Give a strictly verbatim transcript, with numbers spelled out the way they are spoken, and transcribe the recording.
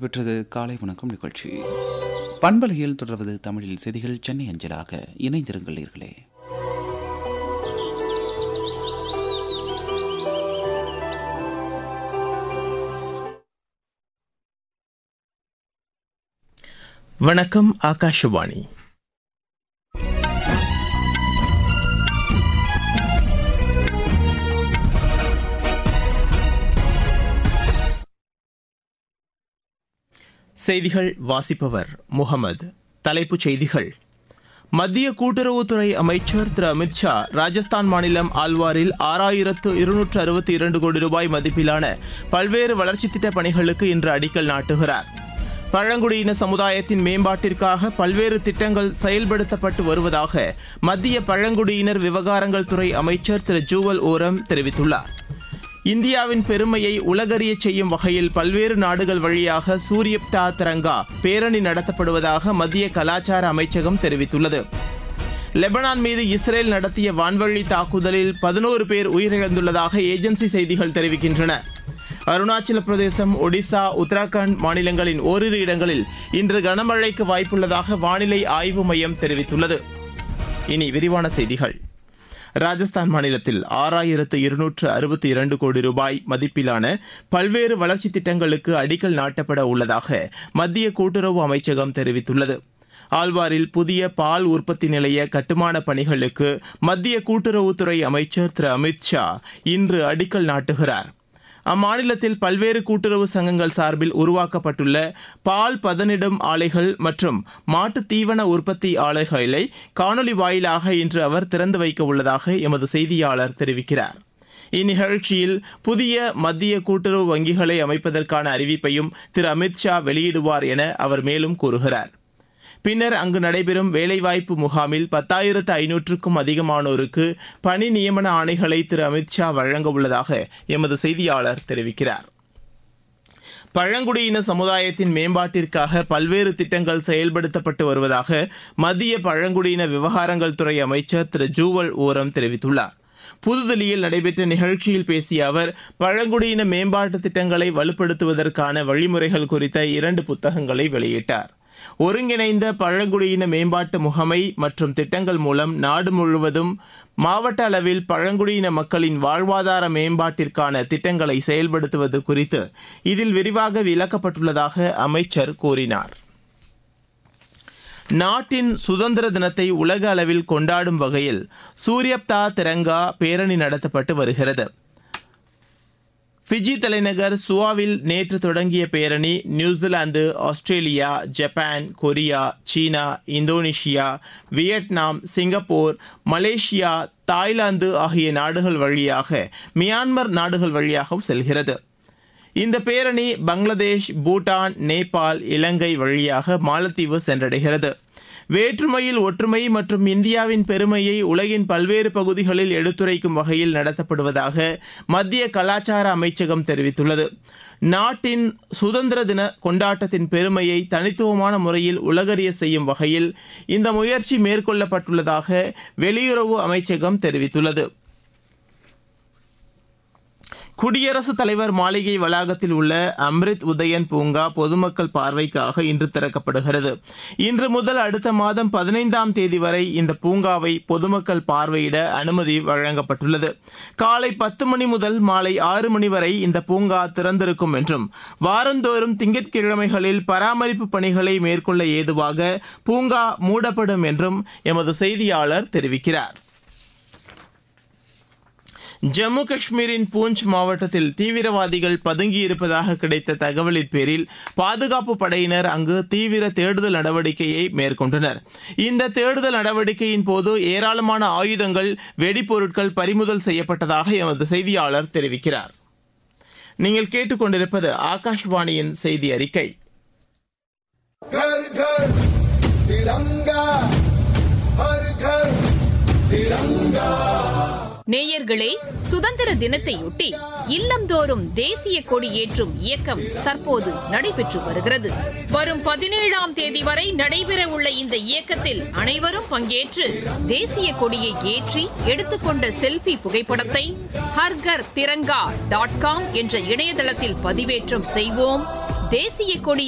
பெற்றது காலை வணக்கம் நிகழ்ச்சி. பண்பலையில் தொடர்வது தமிழில் செய்திகள் சென்னை அஞ்சலாக. இணைந்திருங்கள் நேயர்களே. வணக்கம். ஆகாஷவாணி. செய்திகள் வாசிப்பவர் முகமது. தலைப்புச் செய்திகள். மத்திய கூட்டுறவுத்துறை அமைச்சர் திரு அமித்ஷா ராஜஸ்தான் மாநிலம் ஆல்வாரில் ஆறாயிரத்து இருநூற்று அறுபத்தி இரண்டு கோடி ரூபாய் மதிப்பிலான பல்வேறு வளர்ச்சித் திட்டப் பணிகளுக்கு இன்று அடிக்கல் நாட்டுகிறார். பழங்குடியின சமுதாயத்தின் மேம்பாட்டிற்காக பல்வேறு திட்டங்கள் செயல்படுத்தப்பட்டு வருவதாக மத்திய பழங்குடியினர் விவகாரங்கள் துறை அமைச்சர் திரு ஜூவல் ஓரம் தெரிவித்துள்ளார். இந்தியாவின் பெருமையை உலகறியச் செய்யும் வகையில் பல்வேறு நாடுகள் வழியாக சூரியப்தா திரங்கா பேரணி நடத்தப்படுவதாக மத்திய கலாச்சார அமைச்சகம் தெரிவித்துள்ளது. லெபனான் மீது இஸ்ரேல் நடத்திய வான்வழி தாக்குதலில் பதினோரு பேர் உயிரிழந்துள்ளதாக ஏஜென்சி செய்திகள் தெரிவிக்கின்றன. அருணாச்சல பிரதேசம், ஒடிசா, உத்தராகண்ட் மாநிலங்களின் ஓரிரு இடங்களில் இன்று கனமழைக்கு வாய்ப்புள்ளதாக வானிலை ஆய்வு மையம் தெரிவித்துள்ளது. இனி விரிவான செய்திகள். ராஜஸ்தான் மாநிலத்தில் ஆறாயிரத்து இருநூற்று அறுபத்தி இரண்டு கோடி ரூபாய் மதிப்பிலான பல்வேறு வளர்ச்சித் திட்டங்களுக்கு அடிக்கல் நாட்டப்பட உள்ளதாக மத்திய கூட்டுறவு அமைச்சகம் தெரிவித்துள்ளது. ஆல்வாரில் புதிய பால் உற்பத்தி நிலைய கட்டுமான பணிகளுக்கு மத்திய கூட்டுறவுத்துறை அமைச்சர் திரு அமித்ஷா இன்று அடிக்கல் நாட்டுகிறார். அம்மாநிலத்தில் பல்வேறு கூட்டுறவு சங்கங்கள் சார்பில் உருவாக்கப்பட்டுள்ள பால் பதனிடும் ஆலைகள் மற்றும் மாட்டு தீவன உற்பத்தி ஆலைகளை காணொலி வாயிலாக இன்று அவர் திறந்து வைக்க உள்ளதாக எமது செய்தியாளர் தெரிவிக்கிறார். இந்நிகழ்ச்சியில் புதிய மத்திய கூட்டுறவு வங்கிகளை அமைப்பதற்கான அறிவிப்பையும் திரு அமித்ஷா வெளியிடுவார் என அவர் மேலும் கூறுகிறார். பின்னர் அங்கு நடைபெறும் வேலைவாய்ப்பு முகாமில் பத்தாயிரத்து ஐநூற்றுக்கும் அதிகமானோருக்கு பணி நியமன ஆணைகளை திரு அமித்ஷா வழங்க உள்ளதாக எமது செய்தியாளர் தெரிவிக்கிறார். பழங்குடியின சமுதாயத்தின் மேம்பாட்டிற்காக பல்வேறு திட்டங்கள் செயல்படுத்தப்பட்டு வருவதாக மத்திய பழங்குடியின விவகாரங்கள் துறை அமைச்சர் திரு ஜூவல் ஓரம் தெரிவித்துள்ளார். புதுதில்லியில் நடைபெற்ற நிகழ்ச்சியில் பேசிய அவர் பழங்குடியின மேம்பாட்டு திட்டங்களை வலுப்படுத்துவதற்கான வழிமுறைகள் குறித்த இரண்டு புத்தகங்களை வெளியிட்டார். ஒருங்கிணைந்த பழங்குடியின மேம்பாட்டு முகமை மற்றும் திட்டங்கள் மூலம் நாடு முழுவதும் மாவட்ட அளவில் பழங்குடியின மக்களின் வாழ்வாதார மேம்பாட்டிற்கான திட்டங்களை செயல்படுத்துவது குறித்து இதில் விரிவாக விளக்கப்பட்டுள்ளதாக அமைச்சர் கூறினார். நாட்டின் சுதந்திர தினத்தை உலக அளவில் கொண்டாடும் வகையில் சூரியப்தா திரங்கா பேரணி நடத்தப்பட்டு வருகிறது. ஃபிஜி தலைநகர் சுவாவில் நேற்று தொடங்கிய பேரணி நியூசிலாந்து, ஆஸ்திரேலியா, ஜப்பான், கொரியா, சீனா, Indonesia, Vietnam, Singapore, Malaysia, Thailand ஆகிய நாடுகள் வழியாக மியான்மர் நாடுகள் வழியாகவும் செல்கிறது. இந்த பேரணி பங்களாதேஷ், பூட்டான், நேபாள், இலங்கை வழியாக மாலத்தீவு சென்றடைகிறது. வேற்றுமையில் ஒற்றுமை மற்றும் இந்தியாவின் பெருமையை உலகின் பல்வேறு பகுதிகளில் எடுத்துரைக்கும் வகையில் நடத்தப்படுவதாக மத்திய கலாச்சார அமைச்சகம் தெரிவித்துள்ளது. நாட்டின் சுதந்திர தின கொண்டாட்டத்தின் பெருமையை தனித்துவமான முறையில் உலகறிய செய்யும் வகையில் இந்த முயற்சி மேற்கொள்ளப்பட்டுள்ளதாக வெளியுறவு அமைச்சகம் தெரிவித்துள்ளது. குடியரசுத் தலைவர் மாளிகை வளாகத்தில் உள்ள அம்ரித் உதயன் பூங்கா பொதுமக்கள் பார்வைக்காக இன்று திறக்கப்படுகிறது. இன்று முதல் அடுத்த மாதம் பதினைந்தாம் தேதி வரை இந்த பூங்காவை பொதுமக்கள் பார்வையிட அனுமதி வழங்கப்பட்டுள்ளது. காலை பத்து மணி முதல் மாலை ஆறு மணி வரை இந்த பூங்கா திறந்திருக்கும் என்றும் வாரந்தோறும் திங்கட்கிழமைகளில் பராமரிப்பு பணிகளை மேற்கொள்ள ஏதுவாக பூங்கா மூடப்படும் என்றும் எமது செய்தியாளர் தெரிவிக்கிறார். ஜம்மு காஷ்மீரின் பூஞ்ச் மாவட்டத்தில் தீவிரவாதிகள் பதுங்கியிருப்பதாக கிடைத்த தகவலின் பேரில் பாதுகாப்பு படையினர் அங்கு தீவிர தேடுதல் நடவடிக்கையை மேற்கொண்டனர். இந்த தேடுதல் நடவடிக்கையின் போது ஏராளமான ஆயுதங்கள், வெடிப்பொருட்கள் பறிமுதல் செய்யப்பட்டதாக எமது செய்தியாளர் தெரிவிக்கிறார். நீங்கள் கேட்டுக்கொண்டிருப்பது ஆகாஷ்வாணியின் செய்தி அறிக்கை. घर घर तिरंगा, हर घर तिरंगा. நேயர்களே, சுதந்திர தினத்தையொட்டி இல்லந்தோறும் தேசிய கொடி ஏற்றும் இயக்கம் தற்போது நடைபெற்று வருகிறது. வரும் பதினேழாம் தேதி வரை நடைபெற உள்ள இந்த இயக்கத்தில் அனைவரும் பங்கேற்று தேசிய கொடியை ஏற்றி எடுத்துக்கொண்ட செல்ஃபி புகைப்படத்தை ஹர்கர் திரங்கா டாட் காம் என்ற இணையதளத்தில் பதிவேற்றம் செய்வோம். தேசிய கொடி